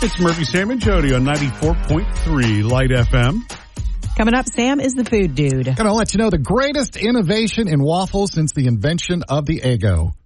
It's Murphy, Sam, and Jody on 94.3 Light FM. Coming up, Sam is the food dude. Gonna let you know the greatest innovation in waffles since the invention of the Eggo.